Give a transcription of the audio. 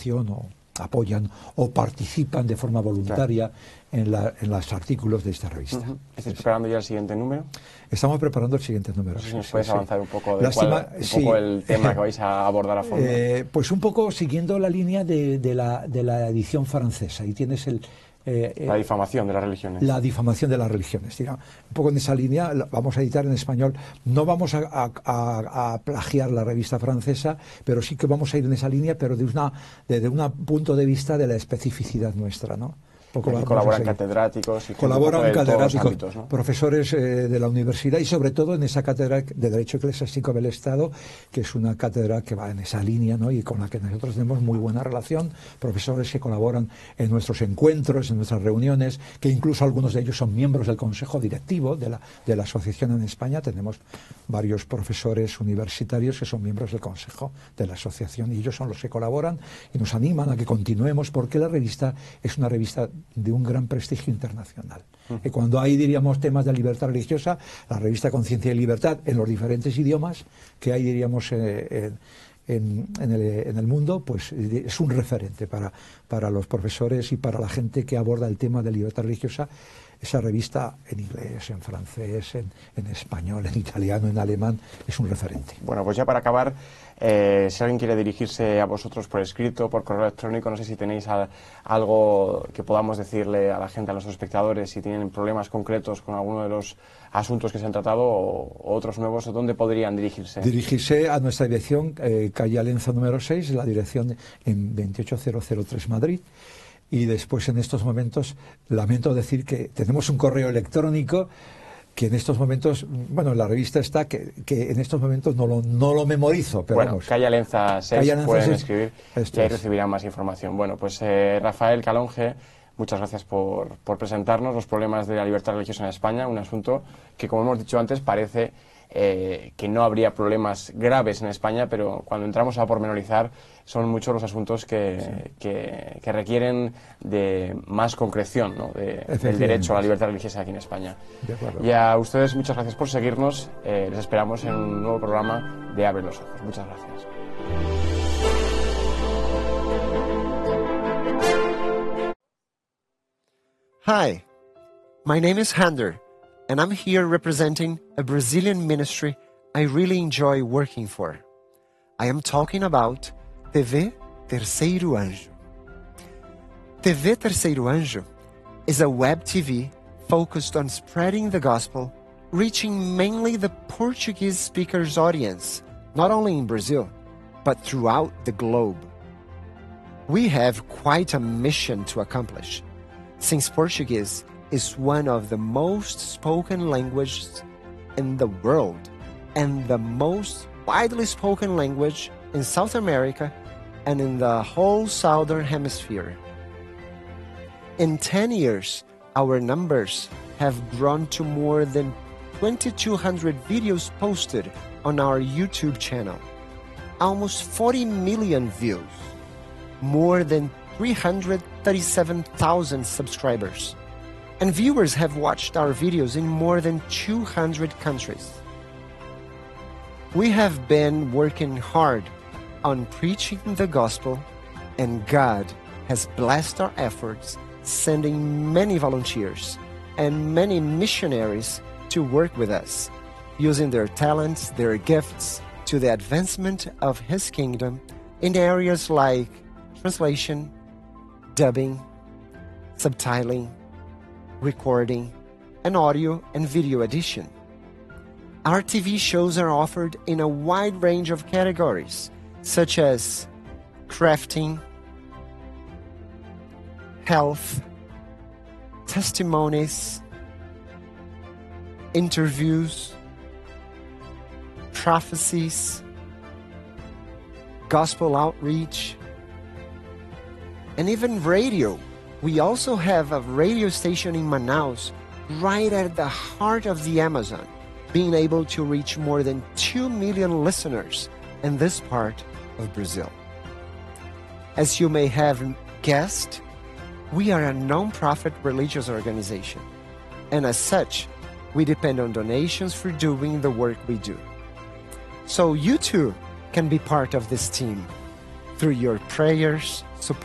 colaboración o apoyan o participan de forma voluntaria en los artículos de esta revista. ¿Estáis preparando ya el siguiente número? Estamos preparando el siguiente número. No sé si nos puedes avanzar un poco de el tema que vais a abordar a fondo. Pues un poco siguiendo la línea de la edición francesa. Y tienes la difamación de las religiones. La difamación de las religiones. Digamos. Un poco en esa línea vamos a editar en español. No vamos a plagiar la revista francesa, pero sí que vamos a ir en esa línea, pero desde un punto de vista de la especificidad nuestra, ¿no? Colaboran catedráticos y ámbitos, ¿no? Profesores de la universidad y sobre todo en esa cátedra de Derecho Eclesiástico del Estado, que es una cátedra que va en esa línea, ¿no? Y con la que nosotros tenemos muy buena relación, profesores que colaboran en nuestros encuentros, en nuestras reuniones, que incluso algunos de ellos son miembros del Consejo Directivo de la asociación en España. Tenemos varios profesores universitarios que son miembros del Consejo de la asociación y ellos son los que colaboran y nos animan a que continuemos, porque la revista es una revista de un gran prestigio internacional. Y cuando hay, diríamos, temas de libertad religiosa, la revista Conciencia y Libertad, en los diferentes idiomas que hay, diríamos, en el mundo, pues es un referente para los profesores y para la gente que aborda el tema de libertad religiosa. Esa revista en inglés, en francés, en español, en italiano, en alemán, es un referente. Bueno, pues ya para acabar, si alguien quiere dirigirse a vosotros por escrito, por correo electrónico, no sé si tenéis algo que podamos decirle a la gente, a los espectadores, si tienen problemas concretos con alguno de los asuntos que se han tratado o otros nuevos, ¿dónde podrían dirigirse? Dirigirse a nuestra dirección, calle Alenza número 6, la dirección en 28003 Madrid. Y después, en estos momentos, lamento decir que tenemos un correo electrónico que en estos momentos, bueno, la revista está, que en estos momentos no lo memorizo, pero bueno, vamos. Calle Alenza 6, pueden escribir y ahí es. recibirán más información. Bueno, pues Rafael Calonge, muchas gracias por presentarnos los problemas de la libertad religiosa en España, un asunto que, como hemos dicho antes, parece que no habría problemas graves en España, pero cuando entramos a pormenorizar son muchos los asuntos que requieren de más concreción, ¿no? del derecho a la libertad religiosa aquí en España. Y a ustedes muchas gracias por seguirnos, les esperamos en un nuevo programa de Abre los Ojos. Muchas gracias. Hi, my name is Hander, and I'm here representing a Brazilian ministry I really enjoy working for. I am talking about TV Terceiro Anjo. TV Terceiro Anjo is a web TV focused on spreading the gospel, reaching mainly the Portuguese speakers audience, not only in Brazil, but throughout the globe. We have quite a mission to accomplish, since Portuguese is one of the most spoken languages in the world and the most widely spoken language in South America and in the whole Southern Hemisphere. In 10 years, our numbers have grown to more than 2,200 videos posted on our YouTube channel, almost 40 million views, more than 337,000 subscribers, and viewers have watched our videos in more than 200 countries. We have been working hard on preaching the gospel, and God has blessed our efforts, sending many volunteers and many missionaries to work with us, using their talents, their gifts, to the advancement of His kingdom in areas like translation, dubbing, subtitling, recording, and audio and video edition. Our TV shows are offered in a wide range of categories, such as crafting, health, testimonies, interviews, prophecies, gospel outreach, and even radio. We also have a radio station in Manaus, right at the heart of the Amazon, being able to reach more than 2 million listeners in this part of Brazil. As you may have guessed, we are a non-profit religious organization, and as such, we depend on donations for doing the work we do. So you too can be part of this team. through your prayers, support,